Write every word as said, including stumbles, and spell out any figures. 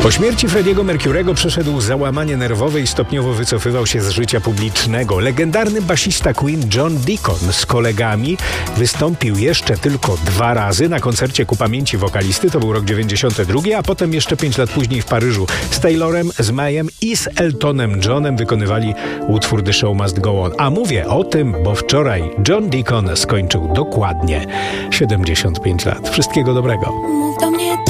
Po śmierci Freddie'ego Mercurego przeszedł załamanie nerwowe i stopniowo wycofywał się z życia publicznego. Legendarny basista Queen John Deacon z kolegami wystąpił jeszcze tylko dwa razy na koncercie ku pamięci wokalisty, to był rok dziewięćdziesiąty drugi, a potem jeszcze pięć lat później w Paryżu z Taylorem, z Mayem i z Eltonem Johnem wykonywali utwór The Show Must Go On. A mówię o tym, bo wczoraj John Deacon skończył dokładnie siedemdziesiąt pięć lat. Wszystkiego dobrego.